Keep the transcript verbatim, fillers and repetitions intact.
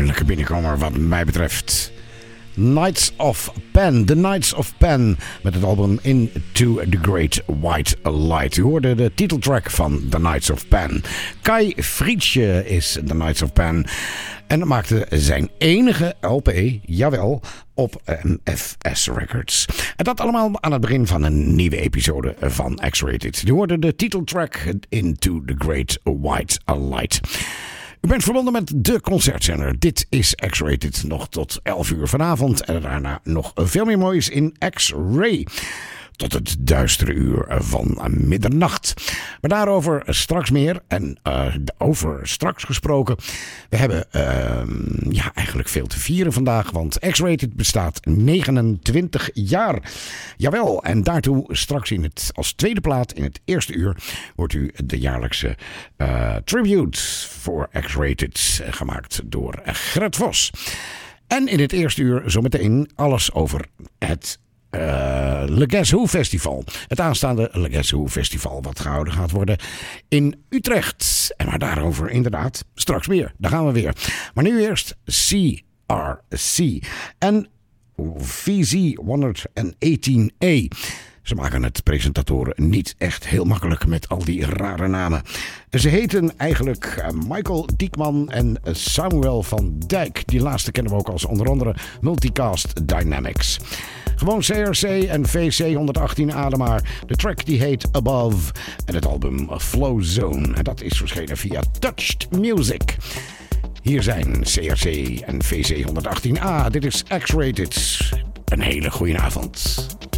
lekker binnenkomen wat mij betreft. Knights of Pen, The Knights of Pen met het album Into the Great White Light. U hoorde de titeltrack van The Knights of Pen. Kai Fritzsche is The Knights of Pen en maakte zijn enige L P, jawel, op M F S Records. En dat allemaal aan het begin van een nieuwe episode van X-Rated. U hoorde de titeltrack Into the Great White Light. U bent verbonden met de concertzender. Dit is X-Rated nog tot elf uur vanavond. En daarna nog veel meer moois in X-Ray. Tot het duistere uur van middernacht. Maar daarover straks meer. En uh, over straks gesproken. We hebben uh, ja, eigenlijk veel te vieren vandaag. Want X-Rated bestaat negenentwintig jaar. Jawel, en daartoe straks in het, als tweede plaat in het eerste uur wordt u de jaarlijkse uh, tribute voor X-Rated gemaakt door Gert Vos. En in het eerste uur zometeen alles over het Uh, Le Guess Who Festival. Het aanstaande Le Guess Who Festival wat gehouden gaat worden in Utrecht. En maar daarover inderdaad straks meer. Daar gaan we weer. Maar nu eerst C R C en V Z honderdachttien A. Ze maken het presentatoren niet echt heel makkelijk met al die rare namen. Ze heten eigenlijk Michael Diekman en Samuel van Dijk. Die laatste kennen we ook als onder andere Multicast Dynamics. Gewoon C R C en V C honderdachttien A maar. De track die heet Above en het album Flow Zone. En dat is verschenen via Touched Music. Hier zijn C R C en V C honderdachttien A. Dit is X-Rated. Een hele goede avond.